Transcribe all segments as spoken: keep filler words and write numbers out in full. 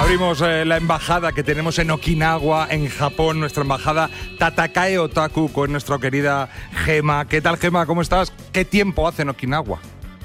Abrimos eh, la embajada que tenemos en Okinawa, en Japón, nuestra embajada Tatakae Otaku con nuestra querida Gema. ¿Qué tal, Gema? ¿Cómo estás? ¿Qué tiempo hace en Okinawa?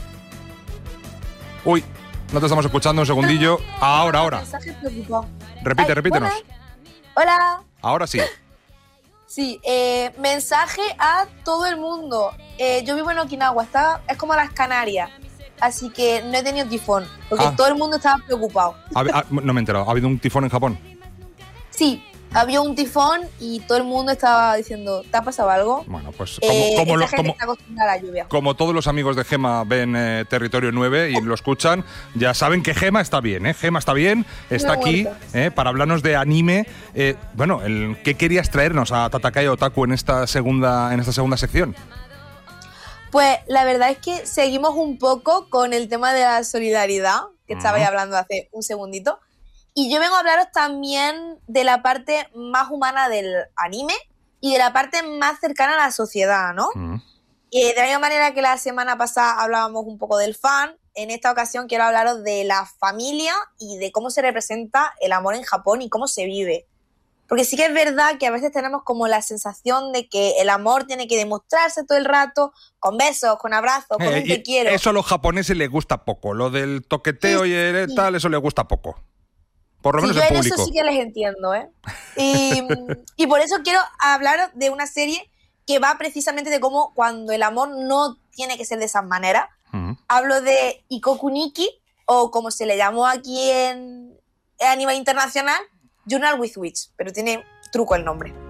Uy, no te estamos escuchando, un segundillo. Ahora, ahora. Repite, Ay, repítenos. Hola. Hola. Ahora sí. Sí, eh, mensaje a todo el mundo. Eh, yo vivo en Okinawa, está, es como las Canarias, así que no he tenido tifón, porque Ah. todo el mundo estaba preocupado. Ha- ha- no me he enterado. ¿Ha habido un tifón en Japón? Sí, había un tifón y todo el mundo estaba diciendo, ¿te ha pasado algo? Bueno, pues como, Eh, como, esta lo- gente como, está acostumbrada a la lluvia. como todos los amigos de Gema ven eh, Territorio nueve y lo escuchan, ya saben que Gema está bien, ¿eh? Gema está bien, está No he aquí muerto. eh, para hablarnos de anime. Eh, bueno, el, ¿qué querías traernos a Tatakae Otaku en esta segunda, en esta segunda sección? Pues la verdad es que seguimos un poco con el tema de la solidaridad, que estabais Ujú. hablando hace un segundito. Y yo vengo a hablaros también de la parte más humana del anime y de la parte más cercana a la sociedad, ¿no? Mm. Y de la misma manera que la semana pasada hablábamos un poco del fan, en esta ocasión quiero hablaros de la familia y de cómo se representa el amor en Japón y cómo se vive. Porque sí que es verdad que a veces tenemos como la sensación de que el amor tiene que demostrarse todo el rato, con besos, con abrazos, con Eh, un y te quiero. Eso a los japoneses les gusta poco. Lo del toqueteo Sí, y el sí. tal, eso les gusta poco. Por lo Sí, menos yo el en público. eso sí que les entiendo, ¿eh? Y, y por eso quiero hablar de una serie que va precisamente de cómo cuando el amor no tiene que ser de esa manera. Mm. Hablo de Ikokuniki, o como se le llamó aquí en, a nivel internacional, Journal with Witch, pero tiene truco el nombre.